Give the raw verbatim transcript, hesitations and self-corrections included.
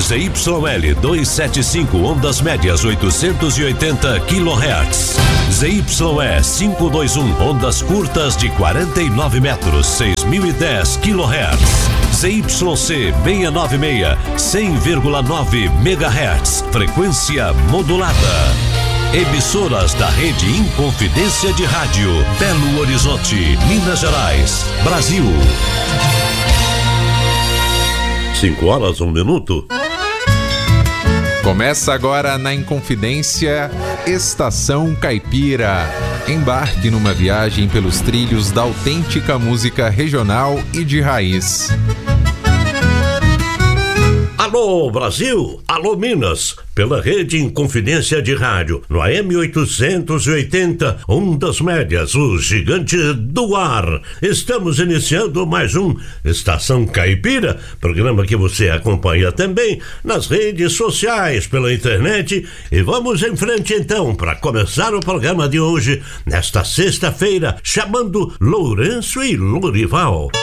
Z Y L duzentos e setenta e cinco, ondas médias oitocentos e oitenta quilohertz. Z Y E quinhentos e vinte e um, ondas curtas de quarenta e nove metros, seis mil e dez quilohertz. Z Y C seiscentos e noventa e seis, cem vírgula nove megahertz, frequência modulada. Emissoras da Rede Inconfidência de Rádio, Belo Horizonte, Minas Gerais, Brasil. Cinco horas, um minuto. Começa agora na Inconfidência, Estação Caipira. Embarque numa viagem pelos trilhos da autêntica música regional e de raiz. Alô Brasil, alô Minas, pela Rede Inconfidência de Rádio, no A M oitocentos e oitenta, ondas médias, o gigante do ar. Estamos iniciando mais um Estação Caipira, programa que você acompanha também nas redes sociais, pela internet. E vamos em frente então, para começar o programa de hoje, nesta sexta-feira, chamando Lourenço e Lorival.